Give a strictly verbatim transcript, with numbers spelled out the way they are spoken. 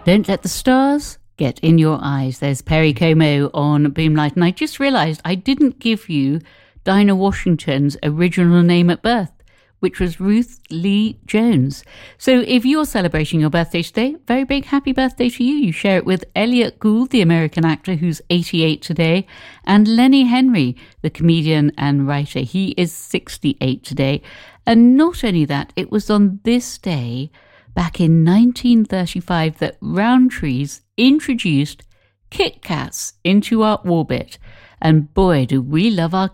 Don't let the stars get in your eyes. There's Perry Como on Boomlight. And I just realised I didn't give you Dinah Washington's original name at birth, which was Ruth Lee Jones. So if you're celebrating your birthday today, very big happy birthday to you. You share it with Elliot Gould, the American actor who's eighty-eight today, and Lenny Henry, the comedian and writer. He is sixty-eight today. And not only that, it was on this day back in nineteen thirty-five that Rowntree's introduced Kit Kats into our orbit. And boy, do we love our